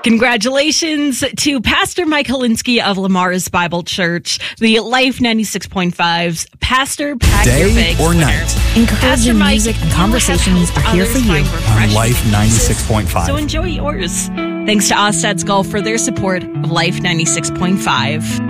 Congratulations to Pastor Mike Holinsky of Lamar's Bible Church, the Life 96.5's Pastor Pack Your Bags or winner. night. Encouraging music and conversations are here for you on Life 96.5. So enjoy yours. Thanks to Ostad's Golf for their support of Life 96.5.